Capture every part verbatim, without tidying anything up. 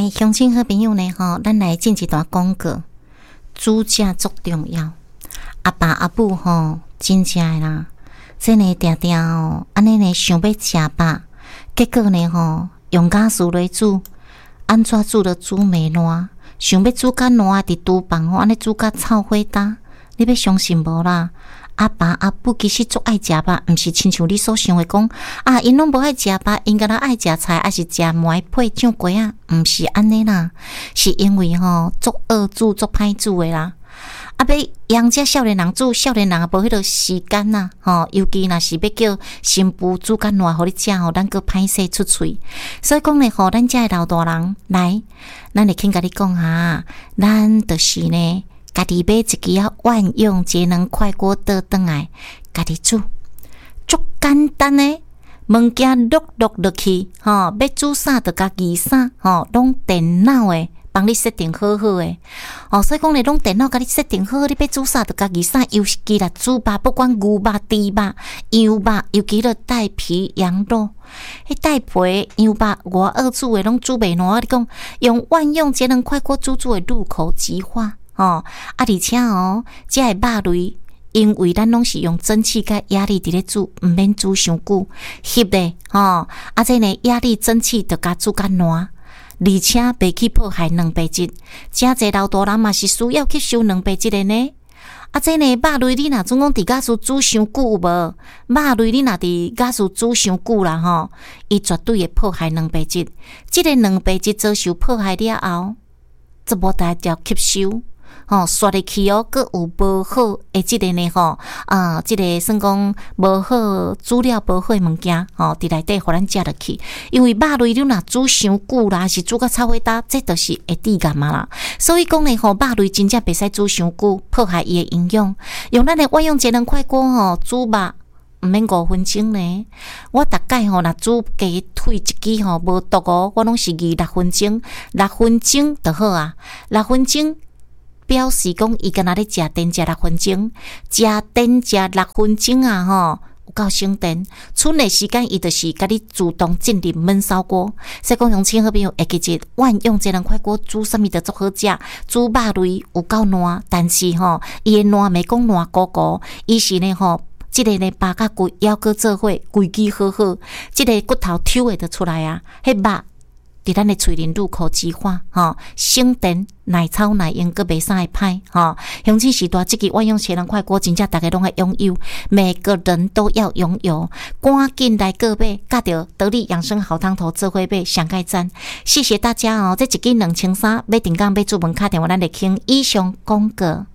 来，乡亲好朋友呢吼，咱来进一段广告。煮食足重要，阿爸阿母吼，真正诶啦，真诶定定哦，安尼呢想要食饱，结果呢吼，用家事来煮，安怎煮都煮袂烂，想要煮较烂伫厨房吼，安尼煮甲臭火焦，你要相信无啦？阿爸阿母其实足爱食饱，毋是亲像你所想的讲啊，因拢无爱食饱，因敢若爱食菜，还是食糜配酱粿啊？毋是安尼啦，是因为吼足恶煮足歹煮的啦。啊，要养只少年人煮，少年人也无迄个时间呐，吼，尤其若是要叫新妇煮较烂，互你食吼，咱个歹势出喙。所以讲咧，吼，咱遮的老大人来，咱会肯甲你讲哈，咱就是呢。家己买一支啊万用节能快锅倒转来，家己煮，足简单诶，物件录录落去，吼，要煮啥就家己啥，吼，拢电脑诶，帮你设定好好诶，哦，所以讲咧，拢电脑甲你设定好好，你要煮啥就家己啥，尤其啦煮肉，不管牛肉、猪肉、羊肉，尤其了带皮羊肉。迄带皮羊肉外二煮诶，拢煮袂烂。我你讲用万用节能快锅煮煮诶，入口即化。哦，啊，而且哦，这个肉类，因为咱拢是用蒸汽甲压力伫咧煮，毋免煮伤久，翕咧，吼，啊，这呢压力蒸汽就甲煮较烂，而且袂去破坏蛋白质。真侪老大人嘛是需要吸收蛋白质的呢。啊，这呢肉类你若总讲伫家厝煮伤久有无？肉类你若伫家厝煮伤久啦吼，伊绝对会破坏蛋白质。即个蛋白质遭受破坏了后，则无大条吸收。吼、哦，刷入去哦，佮有无好诶，即个呢吼，啊，即、这个算讲无好煮料无好诶物件，吼、哦，伫内底互咱食落去。因为肉类你若煮伤久啦，是煮甲臭火焦，这就是会致癌嘛啦。所以讲呢，吼，肉类真正袂使煮伤久，破坏伊诶营养。用咱诶万用节能快锅吼煮肉。毋免五分钟呢，我大概吼若煮鸡腿一支吼无毒哦，我拢是二六分钟，六分钟就好啊，六分钟。表示讲，伊敢若咧食电食六分钟，食电食六分钟啊，吼，有够省电。剩的时间，伊就是甲你自动进入焖烧锅。所以讲，用亲好朋友会记住，万用节能快锅煮啥物都足好食，煮肉类有够烂，但是吼，伊的烂袂讲烂糊糊，伊是呢吼。即个呢，把甲骨腰骨做伙，规矩好好，即个骨头抽会得出来啊，迄肉。伫咱的喙面入口即化，吼，省电、耐操、耐用，佮袂啥会歹，吼。乡亲时代，即个万用节能快锅，真正大家拢会拥有，每个人都要拥有，赶紧来购买，甲着得力养生好汤头做伙买，上盖赞！谢谢大家哦，这一支两千三，要订购要注文卡电话，咱来听以上广告。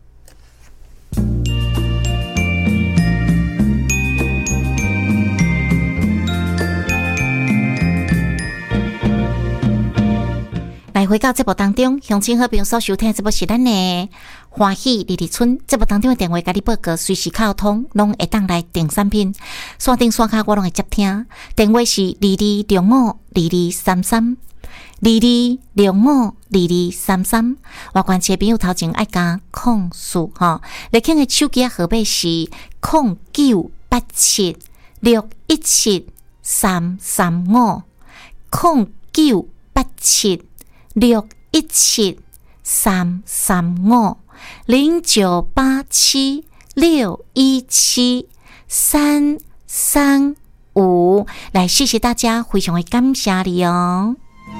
来回到节目当中，乡亲好朋友所收听的节目是咱的欢喜丽丽村。节目当中的电话甲你报告，随时靠通，拢会当来订产品。线顶线卡我拢会接听，电话是二二六五二二三三，二二六五二二三三。外关车朋友头前爱加控数哈，来听的手机号码是零九八七六一七三三五，零九八七。六一七三三五零九八七六一七三三五，来谢谢大家，非常的感谢你哦。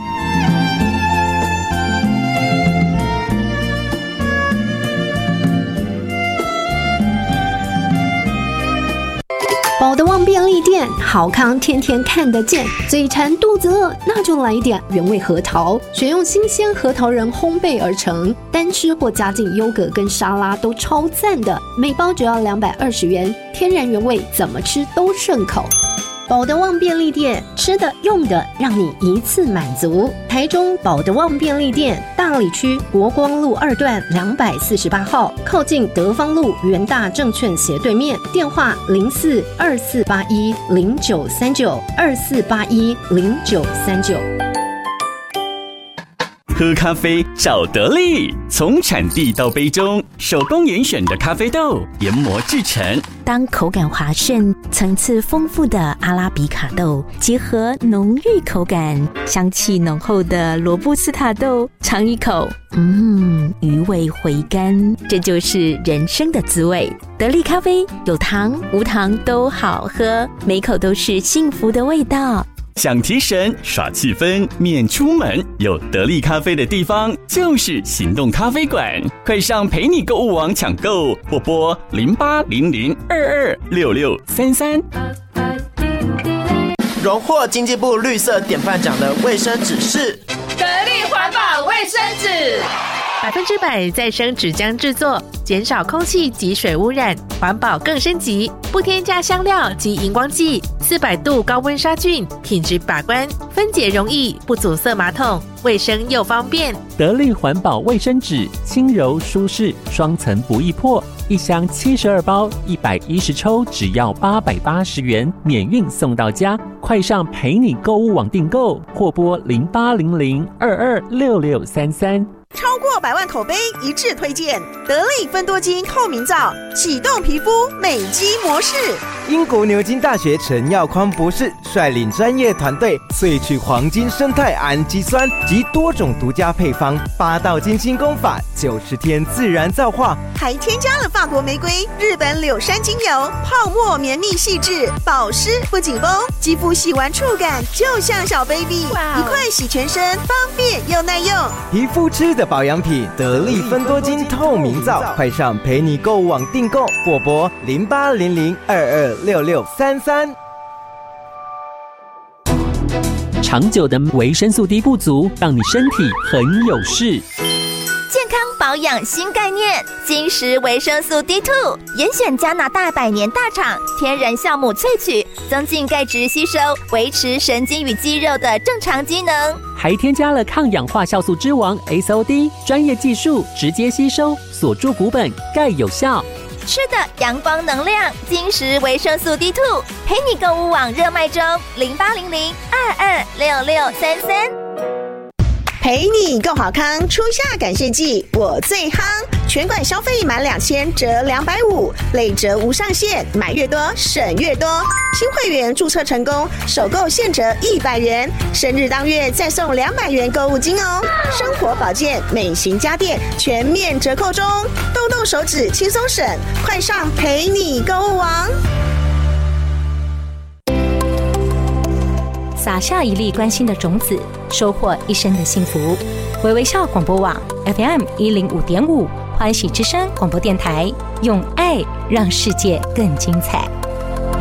保德旺便利店，好康天天看得见。嘴馋肚子饿，那就来一点原味核桃，选用新鲜核桃仁烘焙而成，单吃或加进优格跟沙拉都超赞的。每包只要两百二十元，天然原味，怎么吃都顺口。保德旺便利店，吃的用的让你一次满足。台中保德旺便利店，大里区国光路二段两百四十八号，靠近德芳路元大证券斜对面。电话零四二四八一零九三九二四八一零九三九。 喝咖啡找得力，从产地到杯中，手工严选的咖啡豆研磨制成， 当口感滑顺、层次丰富的阿拉比卡豆，结合浓郁口感、香气浓厚的罗布斯塔豆，尝一口，嗯，余味回甘，这就是人生的滋味。得力咖啡有糖无糖都好喝，每口都是幸福的味道。 想提神耍气氛免出门，有得力咖啡的地方就是行动咖啡馆，快上陪你购物网抢购，或拨零八零零二二六六三三。 荣获经济部绿色典范奖的卫生纸是得力环保卫生纸， 百分之百再生纸浆制作，减少空气及水污染，环保更升级，不添加香料及荧光剂，四百度高温杀菌，品质把关，分解容易，不阻塞马桶，卫生又方便。 得力环保卫生纸，轻柔舒适，双层不易破，一箱七十二包，一百一十抽，只要八百八十元，免运送到家。快上陪你购物网订购，或拨零八零零二二六六三三。 超过百万口碑一致推荐得力芬多精透明皂，启动皮肤美肌模式。 英国牛津大学陈耀匡博士率领专业团队萃取黄金生态氨基酸及多种独家配方，八道精心工法，九十天自然皂化， 还添加了法国玫瑰、日本柳杉精油，泡沫绵密细致，保湿不紧绷，肌肤洗完触感就像小 baby， 一块洗全身，方便又耐用。 皮肤吃的保养品，得力芬多精透明皂，快上陪你购物网订购，或拨零八零零二二六六三三。 长久的维生素 D 不足，让你身体很有事。 健康保养新概念，金石维生素 D 二 严选加拿大百年大厂天然酵母萃取，增进钙质吸收，维持神经与肌肉的正常机能， 还添加了抗氧化酵素之王 S O D， 专业技术直接吸收，锁住骨本，钙有效。 吃的阳光能量，金石维生素 D 二 陪你购物网热卖中，零八零零二二六六三三。 陪你购好康，初夏感谢季我最夯，全馆消费满两千折两百五，累折无上限，买越多省越多。新会员注册成功，首购现折一百元，生日当月再送两百元购物金哦。生活保健、美型家电全面折扣中，动动手指轻松省，快上陪你购物网。 撒下一粒关心的种子，收获一生的幸福。微微笑广播网 F M 一零五点五，欢喜之声广播电台，用爱让世界更精彩。